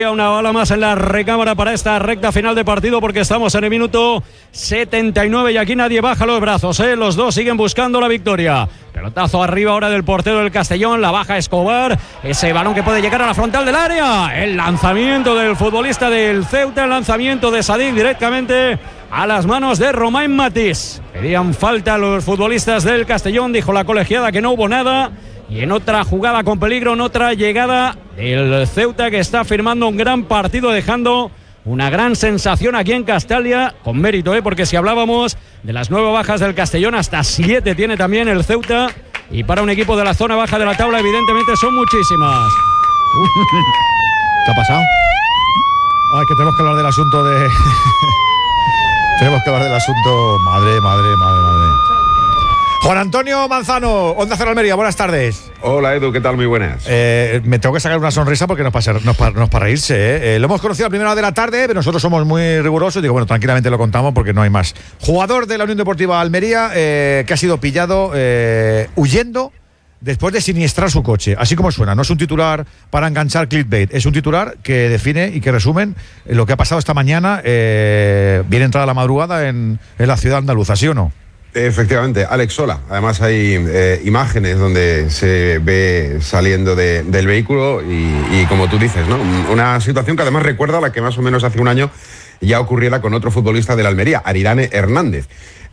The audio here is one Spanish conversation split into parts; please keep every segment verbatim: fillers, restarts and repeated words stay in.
Una bala más en la recámara para esta recta final de partido, porque estamos en el minuto setenta y nueve y aquí nadie baja los brazos, ¿eh? Los dos siguen buscando la victoria. Pelotazo arriba ahora del portero del Castellón, la baja Escobar, ese balón que puede llegar a la frontal del área, el lanzamiento del futbolista del Ceuta, el lanzamiento de Sadik directamente a las manos de Romain Matís. Pedían falta a los futbolistas del Castellón, dijo la colegiada que no hubo nada. Y en otra jugada con peligro, en otra llegada del Ceuta, que está firmando un gran partido, dejando una gran sensación aquí en Castalia, con mérito, ¿eh? Porque si hablábamos de las nueve bajas del Castellón, hasta siete tiene también el Ceuta, y para un equipo de la zona baja de la tabla evidentemente son muchísimas. ¿Qué ha pasado? Ay, que tenemos que hablar del asunto de... tenemos que hablar del asunto... Madre, madre, madre, madre. Juan Antonio Manzano, Onda Cero Almería, buenas tardes. Hola Edu, ¿qué tal? Muy buenas. Eh, me tengo que sacar una sonrisa porque no es para, no es para, no es para reírse. ¿eh? Eh, lo hemos conocido a primera hora de la tarde, pero nosotros somos muy rigurosos y digo, bueno, tranquilamente lo contamos porque no hay más. Jugador de la Unión Deportiva Almería eh, que ha sido pillado eh, huyendo después de siniestrar su coche. Así como suena, no es un titular para enganchar clickbait, es un titular que define y que resumen lo que ha pasado esta mañana, eh, bien entrada la madrugada en, en la ciudad andaluza, ¿sí o no? Efectivamente, Alex Sola. Además hay eh, imágenes donde se ve saliendo de, del vehículo y, y como tú dices, ¿no? Una situación que además recuerda a la que más o menos hace un año ya ocurriera con otro futbolista de la Almería, Aridane Hernández.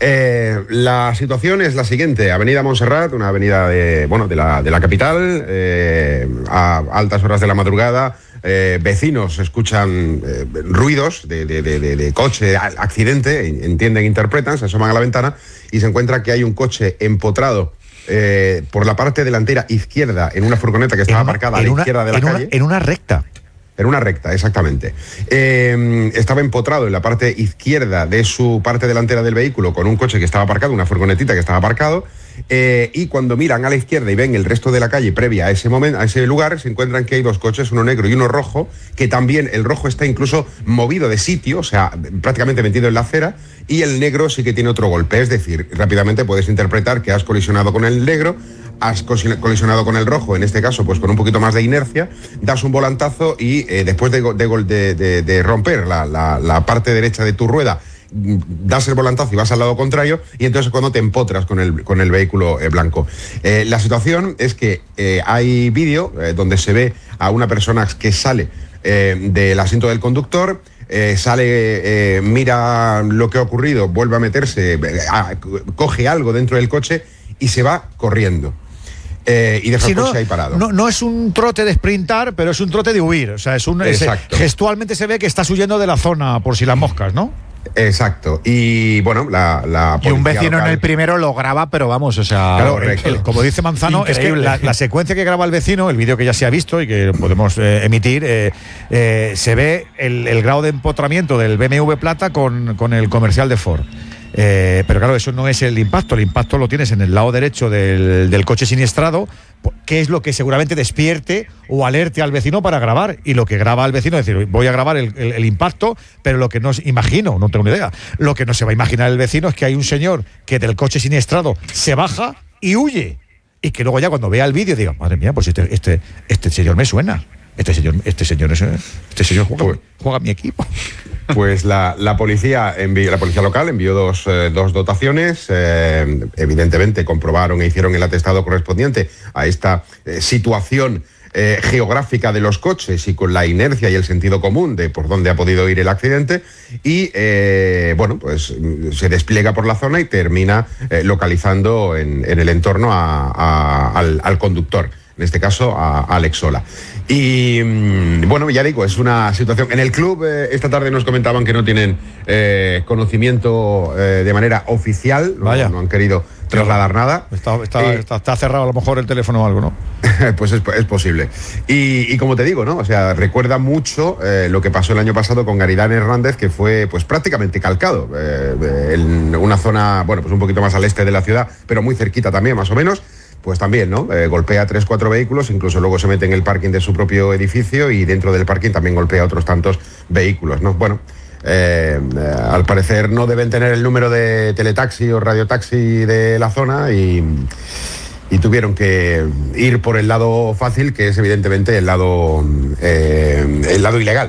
Eh, la situación es la siguiente: Avenida Montserrat, una avenida de, bueno, de, la, de la capital, eh, a altas horas de la madrugada. Eh, vecinos escuchan eh, ruidos de, de, de, de coche, accidente, entienden, interpretan, se asoman a la ventana y se encuentra que hay un coche empotrado eh, por la parte delantera izquierda en una furgoneta que estaba una, aparcada a la una, izquierda de la en calle. Una, en una recta. En una recta, exactamente. Eh, estaba empotrado en la parte izquierda de su parte delantera del vehículo con un coche que estaba aparcado, una furgonetita que estaba aparcado, eh, y cuando miran a la izquierda y ven el resto de la calle previa a ese momento, a ese lugar, se encuentran que hay dos coches, uno negro y uno rojo, que también el rojo está incluso movido de sitio, o sea, prácticamente metido en la acera, y el negro sí que tiene otro golpe. Es decir, rápidamente puedes interpretar que has colisionado con el negro, has colisionado con el rojo, en este caso pues con un poquito más de inercia, das un volantazo y eh, después de, de, de, de romper la, la, la parte derecha de tu rueda, das el volantazo y vas al lado contrario, y entonces cuando te empotras con el, con el vehículo eh, blanco. Eh, la situación es que eh, hay vídeo eh, donde se ve a una persona que sale eh, del asiento del conductor, eh, sale, eh, mira lo que ha ocurrido, vuelve a meterse, eh, a, coge algo dentro del coche y se va corriendo. Eh, y deja si el coche no, ahí parado. No, no es un trote de sprintar, pero es un trote de huir. O sea, es un es, gestualmente se ve que estás huyendo de la zona por si las moscas, ¿no? Exacto. Y bueno, la, la y un vecino local, en el primero lo graba, pero vamos, o sea, claro, el, el, como dice Manzano, increíble. Es que la, la secuencia que graba el vecino, el vídeo que ya se ha visto y que podemos eh, emitir, eh, eh, se ve el, el grado de empotramiento del B M W Plata con, con el comercial de Ford. Eh, pero claro, eso no es el impacto. El impacto lo tienes en el lado derecho del, del coche siniestrado, que es lo que seguramente despierte o alerte al vecino para grabar. Y lo que graba al vecino es decir, voy a grabar el, el, el impacto, pero lo que no imagino, no tengo ni idea, lo que no se va a imaginar el vecino es que hay un señor que del coche siniestrado se baja y huye. Y que luego ya cuando vea el vídeo diga, madre mía, pues este, este, este señor me suena. Este señor, este señor, este señor juega, pues, juega a mi equipo. Pues la, la policía envió, la policía local envió dos, eh, dos dotaciones, eh, evidentemente comprobaron e hicieron el atestado correspondiente a esta eh, situación eh, geográfica de los coches y con la inercia y el sentido común de por dónde ha podido ir el accidente, y eh, bueno, pues se despliega por la zona y termina eh, localizando en, en el entorno a, a, al, al conductor, en este caso a, a Alex Sola. Y bueno, ya digo, es una situación. En el club eh, esta tarde nos comentaban que no tienen eh, conocimiento eh, de manera oficial, no, no han querido trasladar nada. Está, está, eh, está, está cerrado a lo mejor el teléfono o algo, ¿no? Pues es, es posible. Y, y como te digo, ¿no? O sea, recuerda mucho eh, lo que pasó el año pasado con Aridane Hernández, que fue pues prácticamente calcado eh, en una zona, bueno, pues un poquito más al este de la ciudad, pero muy cerquita también, más o menos. Pues también, ¿no? Eh, golpea tres, cuatro vehículos, incluso luego se mete en el parking de su propio edificio y dentro del parking también golpea otros tantos vehículos, ¿no? Bueno, eh, eh, al parecer no deben tener el número de teletaxi o radiotaxi de la zona y, y tuvieron que ir por el lado fácil, que es evidentemente el lado, eh, el lado ilegal.